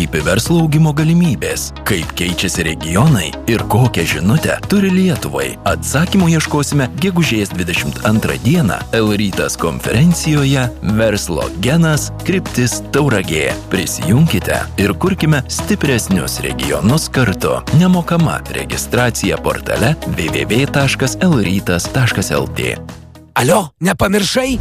slypi verslo augimo galimybės, kaip keičiasi regionai ir kokią žinutę turi Lietuvai. Atsakymų ieškosime gegužės 22 dieną L-rytas konferencijoje Verslo genas kryptis Tauragė. Prisijunkite ir kurkime stipresnius regionus kartu. Nemokama registracija portale www.lrytas.lt. Alio, nepamiršai?